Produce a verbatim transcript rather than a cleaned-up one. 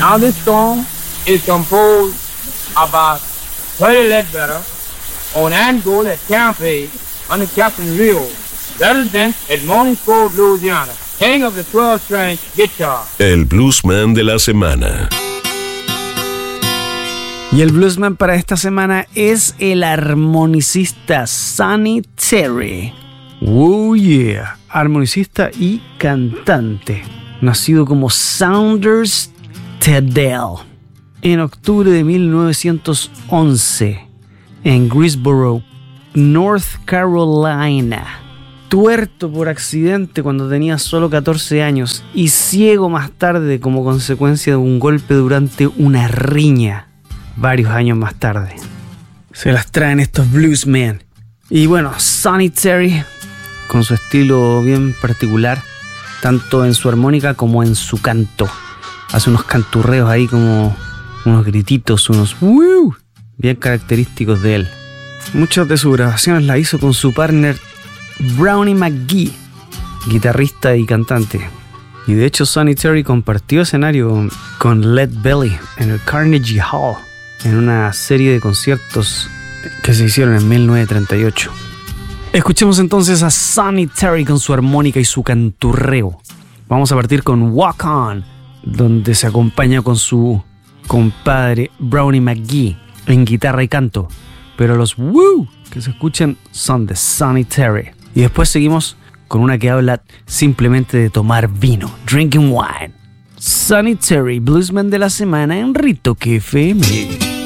Now this song is composed about Freddie Ledbetter on Angola at Campe under Captain Rio, resident at Morningside, Louisiana, king of the twelve-string guitar. El bluesman de la semana. Y el bluesman para esta semana es el armonicista Sonny Terry. Oh yeah, armonicista y cantante, nacido como Saunders Tedell en octubre de mil novecientos once en Greensboro, North Carolina. Tuerto por accidente cuando tenía solo catorce años y ciego más tarde como consecuencia de un golpe durante una riña varios años más tarde. Se las traen estos bluesmen. Y bueno, Sonny Terry, con su estilo bien particular, tanto en su armónica como en su canto. Hace unos canturreos ahí como unos grititos, unos ¡woo!, bien característicos de él. Muchas de sus grabaciones las hizo con su partner Brownie McGhee, guitarrista y cantante. Y de hecho Sonny Terry compartió escenario con Led Belly en el Carnegie Hall en una serie de conciertos que se hicieron en mil novecientos treinta y ocho. Escuchemos entonces a Sonny Terry con su armónica y su canturreo. Vamos a partir con Walk On, donde se acompaña con su compadre Brownie McGhee en guitarra y canto, pero los woo que se escuchan son de Sonny Terry. Y después seguimos con una que habla simplemente de tomar vino, drinking wine. Sonny Terry, bluesman de la semana en Ritoque F M.